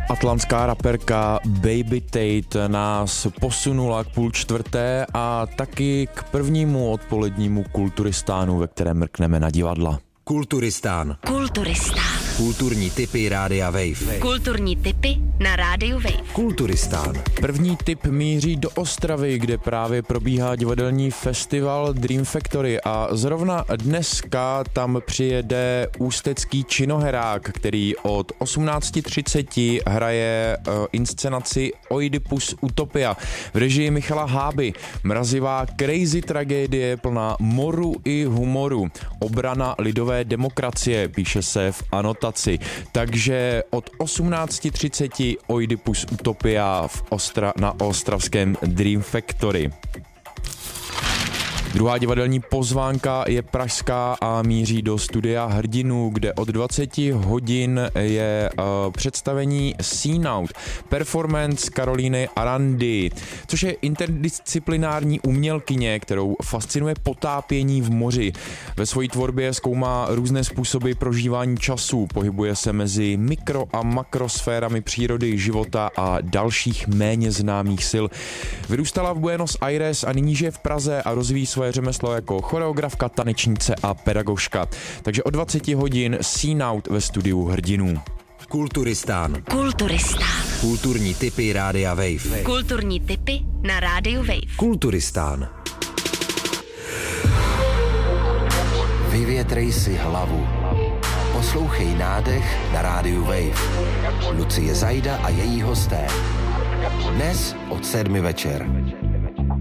Atlantská raperka Baby Tate nás posunula k 3:30 a taky k prvnímu odpolednímu Kulturistánu, ve kterém mrkneme na divadla. Kulturistán. Kulturní tipy Rádia Wave. Kulturní tipy na Rádiu Wave. Kulturistán. První tip míří do Ostravy, kde právě probíhá divadelní festival Dream Factory a zrovna dneska tam přijede ústecký činoherák, který od 18:30 hraje inscenaci Oidipus Utopia v režii Michala Háby. Mrazivá crazy tragédie plná moru i humoru. Obrana lidové demokracie, píše se v anotaci. Takže od 18:30 Oidipus Utopia na ostravském Dream Factory. Druhá divadelní pozvánka je pražská a míří do studia Hrdinů, kde od 20 hodin je představení Scene Out, performance Karolíny Arandy, což je interdisciplinární umělkyně, kterou fascinuje potápění v moři. Ve své tvorbě zkoumá různé způsoby prožívání času, pohybuje se mezi mikro- a makrosférami přírody, života a dalších méně známých sil. Vyrůstala v Buenos Aires a nyní žije v Praze a rozvíjí svoje řemeslo jako choreografka, tanečnice a pedagožka. Takže od 20 hodin Scene Out ve studiu Hrdinů. Kulturistán. Kulturní tipy Rádia Wave. Kulturní tipy na Rádiu Wave. Kulturistán. Vyvětrej si hlavu. Poslouchej Nádech na Rádiu Wave. Lucie Zajda a její hosté. Dnes od 7 večer.